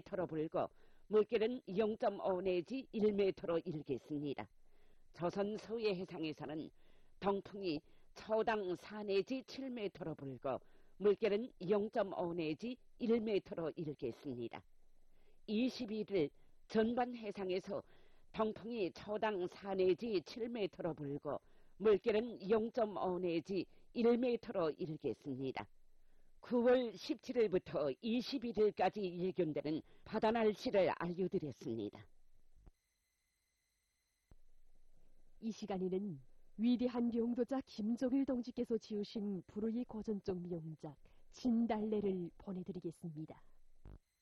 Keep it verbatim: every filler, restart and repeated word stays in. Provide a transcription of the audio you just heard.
미터로 불고 물결은 영 점 오 내지 일 미터로 일겠습니다. 조선 서해 해상에서는 동풍이 초당 사 내지 칠 미터로 불고 물결은 영 점 오 내지 일 미터로 일겠습니다. 이십일 일 전반 해상에서 동풍이 초당 사 내지 칠 미터로 불고 물결은 영 점 오 내지 일 미터로 일겠습니다. 구월 십칠일부터 이십일일까지 일견되는 바다 날씨를 알려드렸습니다. 이 시간에는 위대한 용도자 김종일 동지께서 지으신 불의 고전적 명작 진달래를 보내드리겠습니다.